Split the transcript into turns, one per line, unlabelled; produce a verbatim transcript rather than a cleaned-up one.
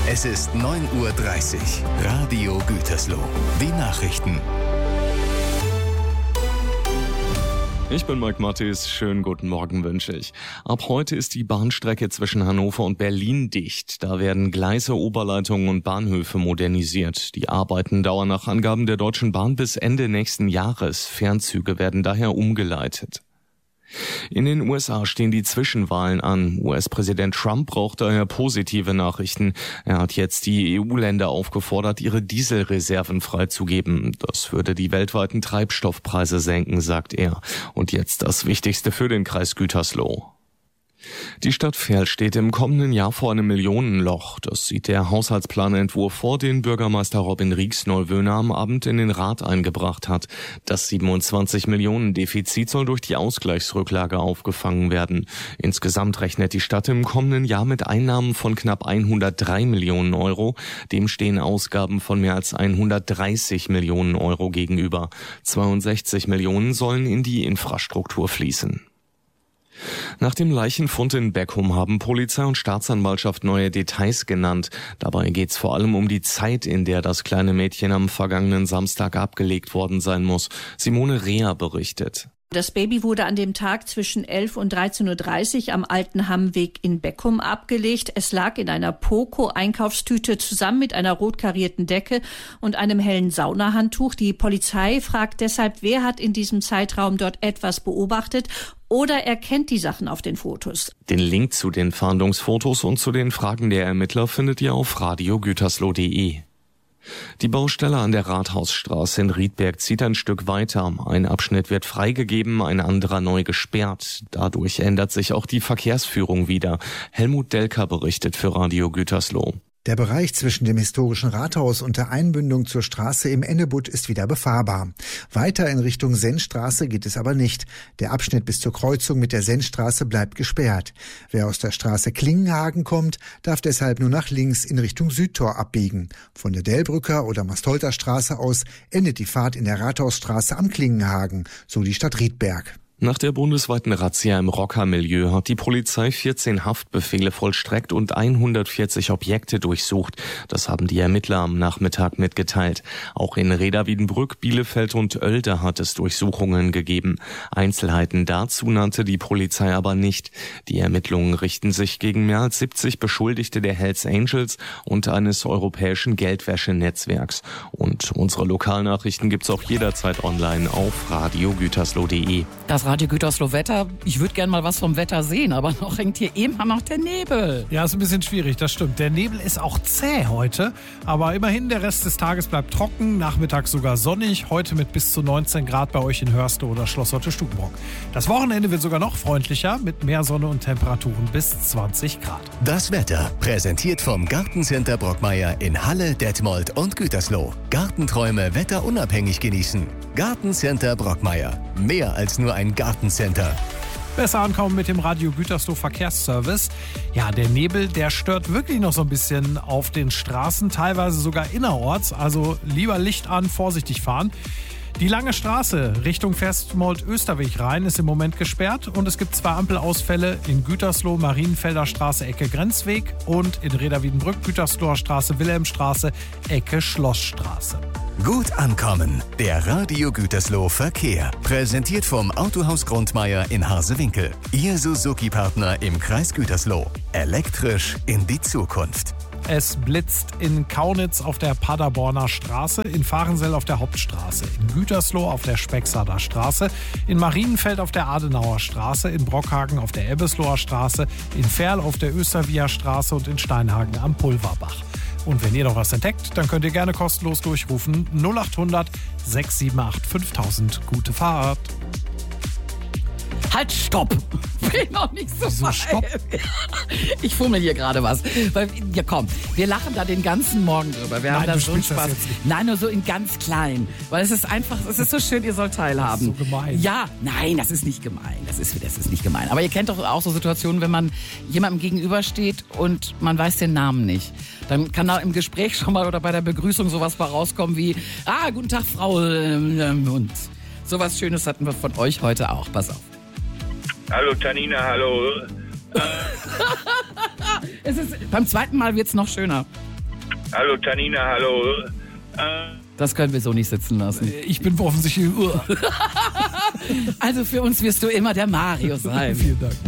Es ist neun Uhr dreißig. Radio Gütersloh. Die Nachrichten.
Ich bin Mike Mattis. Schönen guten Morgen wünsche ich. Ab heute ist die Bahnstrecke zwischen Hannover und Berlin dicht. Da werden Gleise, Oberleitungen und Bahnhöfe modernisiert. Die Arbeiten dauern nach Angaben der Deutschen Bahn bis Ende nächsten Jahres. Fernzüge werden daher umgeleitet. In den U S A stehen die Zwischenwahlen an. U S-Präsident Trump braucht daher positive Nachrichten. Er hat jetzt die E U-Länder aufgefordert, ihre Dieselreserven freizugeben. Das würde die weltweiten Treibstoffpreise senken, sagt er. Und jetzt das Wichtigste für den Kreis Gütersloh. Die Stadt Verl steht im kommenden Jahr vor einem Millionenloch. Das sieht der Haushaltsplanentwurf vor, den Bürgermeister Robin Rieksnolwöhner am Abend in den Rat eingebracht hat. Das siebenundzwanzig Millionen Defizit soll durch die Ausgleichsrücklage aufgefangen werden. Insgesamt rechnet die Stadt im kommenden Jahr mit Einnahmen von knapp hundertdrei Millionen Euro. Dem stehen Ausgaben von mehr als hundertdreißig Millionen Euro gegenüber. zweiundsechzig Millionen sollen in die Infrastruktur fließen. Nach dem Leichenfund in Beckum haben Polizei und Staatsanwaltschaft neue Details genannt. Dabei geht's vor allem um die Zeit, in der das kleine Mädchen am vergangenen Samstag abgelegt worden sein muss. Simone Reher berichtet.
Das Baby wurde an dem Tag zwischen elf und dreizehn Uhr dreißig am Alten Hammweg in Beckum abgelegt. Es lag in einer Poco-Einkaufstüte zusammen mit einer rot karierten Decke und einem hellen Saunahandtuch. Die Polizei fragt deshalb, wer hat in diesem Zeitraum dort etwas beobachtet oder erkennt die Sachen auf den Fotos.
Den Link zu den Fahndungsfotos und zu den Fragen der Ermittler findet ihr auf radio gütersloh punkt de. Die Baustelle an der Rathausstraße in Riedberg zieht ein Stück weiter. Ein Abschnitt wird freigegeben, ein anderer neu gesperrt. Dadurch ändert sich auch die Verkehrsführung wieder. Helmut Delker berichtet für Radio Gütersloh.
Der Bereich zwischen dem historischen Rathaus und der Einbündung zur Straße im Ennebutt ist wieder befahrbar. Weiter in Richtung Sennstraße geht es aber nicht. Der Abschnitt bis zur Kreuzung mit der Sennstraße bleibt gesperrt. Wer aus der Straße Klingenhagen kommt, darf deshalb nur nach links in Richtung Südtor abbiegen. Von der Delbrücker oder Mastolter Straße aus endet die Fahrt in der Rathausstraße am Klingenhagen, so die Stadt Riedberg.
Nach der bundesweiten Razzia im Rockermilieu hat die Polizei vierzehn Haftbefehle vollstreckt und hundertvierzig Objekte durchsucht. Das haben die Ermittler am Nachmittag mitgeteilt. Auch in Reda-Wiedenbrück, Bielefeld und Oelde hat es Durchsuchungen gegeben. Einzelheiten dazu nannte die Polizei aber nicht. Die Ermittlungen richten sich gegen mehr als siebzig Beschuldigte der Hells Angels und eines europäischen Geldwäschenetzwerks. Und unsere Lokalnachrichten gibt's auch jederzeit online auf radio gütersloh punkt de.
Das Radio Gütersloh Wetter. Ich würde gerne mal was vom Wetter sehen, aber noch hängt hier eben noch der Nebel.
Ja, ist ein bisschen schwierig, das stimmt. Der Nebel ist auch zäh heute, aber immerhin der Rest des Tages bleibt trocken, nachmittags sogar sonnig, heute mit bis zu neunzehn Grad bei euch in Hörste oder Schloss Lotte-Stukenbrock. Das Wochenende wird sogar noch freundlicher mit mehr Sonne und Temperaturen bis zwanzig Grad.
Das Wetter präsentiert vom Gartencenter Brockmeier in Halle, Detmold und Gütersloh. Gartenträume wetterunabhängig genießen. Gartencenter Brockmeier. Mehr als nur ein Gartencenter.
Besser ankommen mit dem Radio Gütersloh Verkehrsservice. Ja, der Nebel, der stört wirklich noch so ein bisschen auf den Straßen, teilweise sogar innerorts. Also lieber Licht an, vorsichtig fahren. Die lange Straße Richtung Festmold-Österweg rein ist im Moment gesperrt und es gibt zwei Ampelausfälle in Gütersloh, Marienfelder Straße, Ecke Grenzweg und in Reda-Wiedenbrück, Gütersloher Straße, Wilhelmstraße, Ecke Schlossstraße.
Gut ankommen. Der Radio Gütersloh Verkehr. Präsentiert vom Autohaus Grundmeier in Harsewinkel. Ihr Suzuki-Partner im Kreis Gütersloh. Elektrisch in die Zukunft.
Es blitzt in Kaunitz auf der Paderborner Straße, in Fahrensell auf der Hauptstraße, in Gütersloh auf der Specksader Straße, in Marienfeld auf der Adenauer Straße, in Brockhagen auf der Ebbesloher Straße, in Verl auf der Östervia Straße und in Steinhagen am Pulverbach. Und wenn ihr noch was entdeckt, dann könnt ihr gerne kostenlos durchrufen null acht hundert sechs sieben acht fünftausend. Gute Fahrt!
Halt, stopp! Bin noch nicht so
Wieso
weit.
stopp?
Ich fummel hier gerade was. Weil, ja komm, wir lachen da den ganzen Morgen drüber. Wir
Nein,
haben da
du
so einen
spielst das
Spaß.
jetzt nicht.
Nein, nur so in ganz klein. Weil es ist einfach, es ist so schön, ihr sollt teilhaben.
Das ist so gemein.
Ja, nein, das ist nicht gemein. Das ist, das ist nicht gemein. Aber ihr kennt doch auch so Situationen, wenn man jemandem gegenübersteht und man weiß den Namen nicht. Dann kann da im Gespräch schon mal oder bei der Begrüßung sowas mal rauskommen wie, ah, guten Tag, Frau, ähm, und sowas Schönes hatten wir von euch heute auch. Pass auf.
Hallo Tanina, hallo.
Es ist, beim zweiten Mal wird's noch schöner.
Hallo Tanina, hallo. Äh,
Das können wir so nicht sitzen lassen.
Ich bin offensichtlich...
Also für uns wirst du immer der Mario sein.
Vielen Dank.